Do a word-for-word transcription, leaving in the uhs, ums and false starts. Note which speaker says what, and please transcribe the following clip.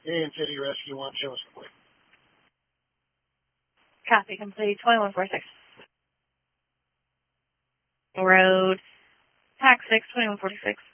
Speaker 1: And City Rescue one, show us complete.
Speaker 2: Copy complete, twenty-one forty-six. Road, tax six, twenty-one forty-six.